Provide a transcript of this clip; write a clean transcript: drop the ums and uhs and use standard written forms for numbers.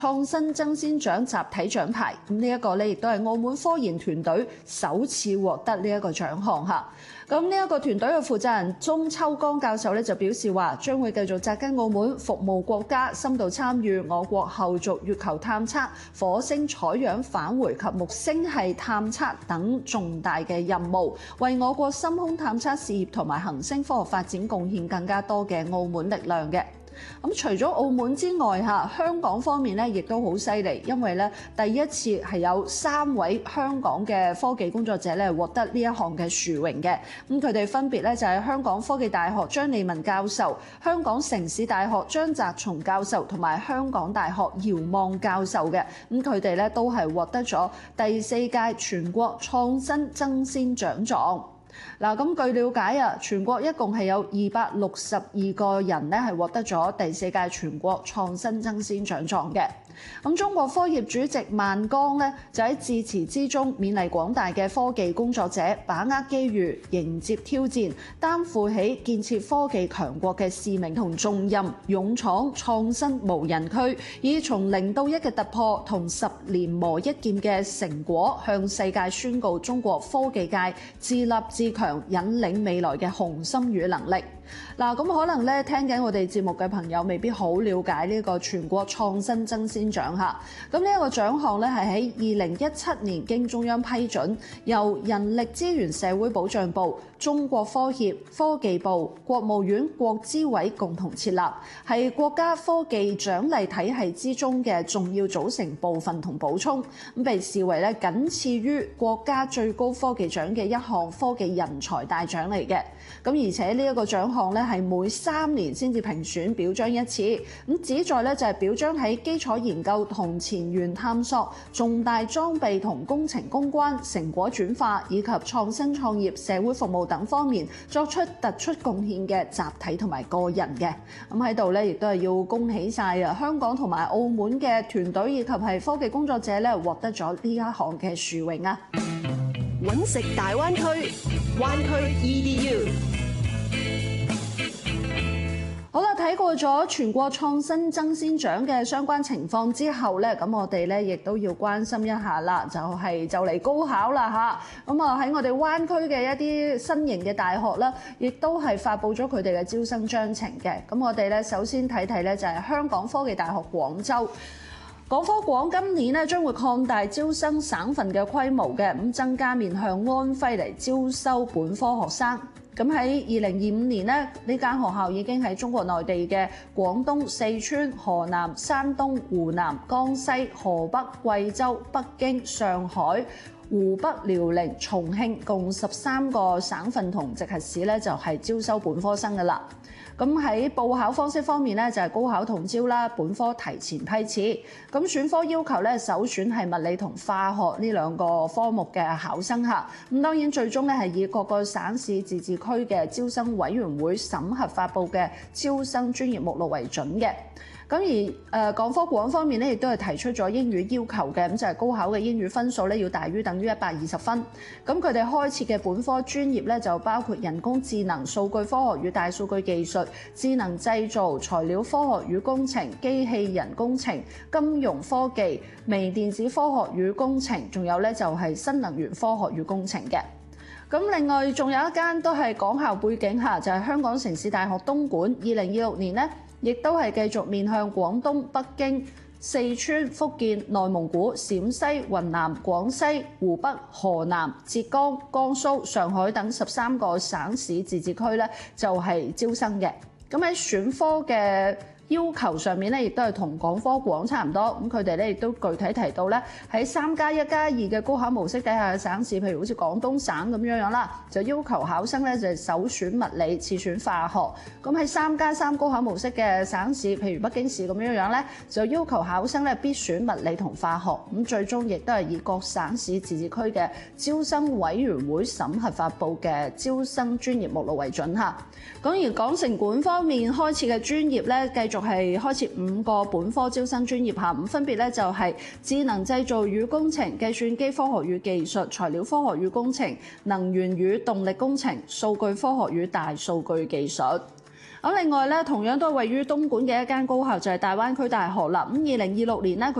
創新爭先獎集體獎牌，咁呢一個咧亦都係澳門科研團隊首次獲得呢一個獎項嚇。咁呢一個團隊嘅負責人鍾秋江教授咧就表示話，將會繼續紮根澳門，服務國家，深度參與我國後續月球探測、火星採樣返回及木星系探測等重大嘅任務，為我國深空探測事業同埋行星科學發展貢獻更加多嘅澳門力量嘅。咁除咗澳門之外香港方面咧亦都好犀利，因為咧第一次係有3位香港嘅科技工作者咧獲得呢一項嘅殊榮嘅。咁佢哋分別咧就係香港科技大學張利文教授、香港城市大學張澤松教授同埋香港大學姚望教授嘅。咁佢哋咧都係獲得咗第4屆全國創新爭先獎狀。嗱，咁據了解啊，全國一共係有262個人咧係獲得咗第4屆全國創新爭先獎狀嘅。咁中國科協主席萬鋼咧就喺致辭之中勉勵廣大嘅科技工作者把握機遇、迎接挑戰，擔負起建設科技強國嘅使命同重任，勇闖創新無人區，以從0到1嘅突破同10年磨一劍嘅成果，向世界宣告中國科技界自立自強、引領未來嘅雄心與能力。嗱，咁可能咧聽緊我哋節目嘅朋友未必好了解呢個全國創新爭先獎嚇。咁呢一個獎項咧係喺2017年經中央批准，由人力資源社會保障部、中國科協、科技部、國務院國資委共同設立，係國家科技獎勵體系之中嘅重要組成部分同補充，咁被視為咧僅次於國家最高科技獎嘅一項科技人才大獎嚟嘅。咁而且呢一個獎項咧係每3年先至評選表彰一次，咁旨在咧就係表彰喺基礎研究同前沿探索、重大裝備同工程攻關、成果轉化以及創新創業、社會服務等方面作出突出貢獻嘅集體同埋個人嘅。咁喺度咧亦都係要恭喜晒啊香港同埋澳門嘅團隊以及係科技工作者咧獲得咗呢一項嘅殊榮啊！ 揾食大灣區，灣區 EDU。 好啦，睇過咗全國創新爭先獎嘅相關情況之後咧，咁我哋咧亦都要關心一下啦，就嚟高考啦嚇。咁啊喺我哋灣區嘅一啲新型嘅大學啦，亦都係發布咗佢哋嘅招生章程嘅。咁我哋咧首先睇睇咧就係香港科技大學廣州。港科廣今年咧將會擴大招生省份嘅規模嘅，咁增加面向安徽嚟招收本科學生。咁喺2025年咧，呢間學校已經喺中國內地嘅廣東、四川、河南、山東、湖南、江西、河北、貴州、北京、上海、湖北、遼寧、重慶共13個省份同直轄市咧，就係招收本科生㗎啦。咁喺報考方式方面咧，就係高考統招啦，本科提前批次。咁選科要求咧，首選係物理同化學呢2個科目嘅考生嚇。咁當然最終咧係以各個省市自治區嘅招生委員會審核發布嘅招生專業目錄為準嘅。咁而港科廣方面咧，亦都係提出咗英語要求嘅，咁就係高考嘅英語分數咧要大於等於120分。咁佢哋開設嘅本科專業咧就包括人工智能、數據科學與大數據技術、智能製造、材料科學與工程、機器人工程、金融科技、微電子科學與工程，仲有咧就係新能源科學與工程嘅。咁另外仲有一間都係港校背景下，就係香港城市大學東莞。2026年咧，亦都係繼續面向廣東、北京、四川、福建、內蒙古、陝西、雲南、廣西、湖北、河南、浙江、江蘇、上海等13個省市自治區咧，就係招生嘅。咁喺選科嘅要求上面咧，亦都係同港科廣差唔多。咁佢哋咧亦都具體提到咧，喺3+1+2嘅高考模式底下嘅省市，譬如好似廣東省咁樣啦，就要求考生咧就係首選物理，次選化學。咁喺3+3高考模式嘅省市，譬如北京市咁樣咧，就要求考生咧必選物理同化學。咁最終亦都係以各省市自治區嘅招生委員會審核發布嘅招生專業目錄為準嚇。咁而港城管方面開設嘅專業咧，繼續係開設5個本科招生專業下，咁分別咧就係智能製造與工程、計算機科學與技術、材料科學與工程、能源與動力工程、數據科學與大數據技術。 咁另外咧，同樣都係位於東莞嘅一間高校就係大灣區大學啦。咁2026年咧，佢